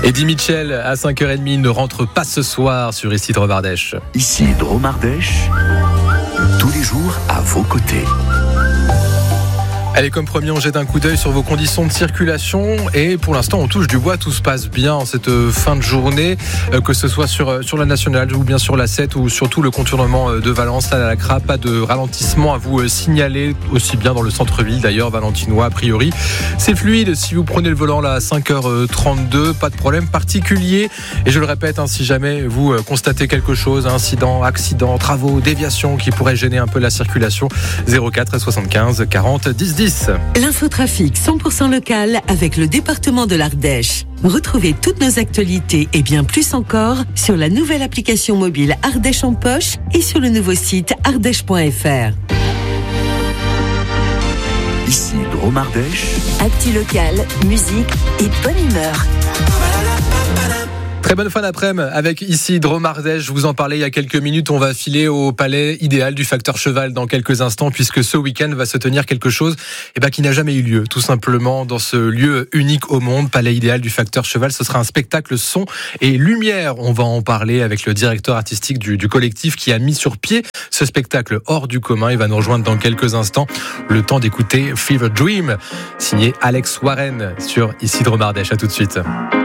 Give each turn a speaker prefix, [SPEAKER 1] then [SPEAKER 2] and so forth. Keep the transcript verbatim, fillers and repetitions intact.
[SPEAKER 1] Eddie Mitchell à cinq heures trente ne rentre pas ce soir sur Ici Drôme Ardèche.
[SPEAKER 2] Ici Drôme Ardèche, tous les jours à vos côtés.
[SPEAKER 1] Allez, comme promis, on jette un coup d'œil sur vos conditions de circulation et pour l'instant on touche du bois, tout se passe bien en cette fin de journée, que ce soit sur, sur la nationale ou bien sur la sept ou surtout le contournement de Valence, à la Cra, pas de ralentissement à vous signaler, aussi bien dans le centre-ville d'ailleurs, valentinois a priori. C'est fluide si vous prenez le volant là à cinq heures trente-deux, pas de problème particulier et je le répète, hein, si jamais vous constatez quelque chose, incident, accident, travaux, déviation qui pourrait gêner un peu la circulation, zéro quatre soixante-quinze quarante dix dix.
[SPEAKER 3] L'infotrafic cent pour cent local avec le département de l'Ardèche. Retrouvez toutes nos actualités et bien plus encore sur la nouvelle application mobile Ardèche en poche et sur le nouveau site ardèche point f r.
[SPEAKER 2] Ici Drôme Ardèche.
[SPEAKER 4] Actu local, musique et bonne humeur.
[SPEAKER 1] Très bonne fin d'après-midi avec Ici Drôme Ardèche. Je vous en parlais il y a quelques minutes. On va filer au palais idéal du Facteur Cheval dans quelques instants puisque ce week-end va se tenir quelque chose eh ben, qui n'a jamais eu lieu. Tout simplement dans ce lieu unique au monde, palais idéal du Facteur Cheval. Ce sera un spectacle son et lumière. On va en parler avec le directeur artistique du, du collectif qui a mis sur pied ce spectacle hors du commun. Il va nous rejoindre dans quelques instants. Le temps d'écouter Fever Dream, signé Alex Warren sur Ici Drôme Ardèche. À tout de suite.